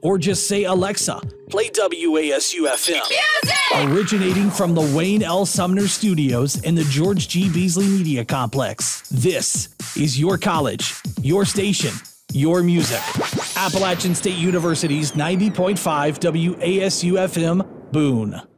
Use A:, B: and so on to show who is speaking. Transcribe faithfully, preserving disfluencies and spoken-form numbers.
A: or just say, Alexa, play W A S U F M.
B: Music!
A: Originating from the Wayne L. Sumner Studios in the George G. Beasley Media Complex. This is your college, your station, your music. Appalachian State University's ninety point five W A S U F M, Boone.